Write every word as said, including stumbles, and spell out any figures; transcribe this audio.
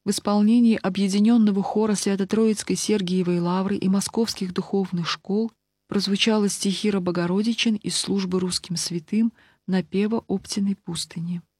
в исполнении объединенного хора Свято-Троицкой Сергиевой Лавры и московских духовных школ прозвучала стихира Богородичин из службы русским святым напева Оптиной пустыни.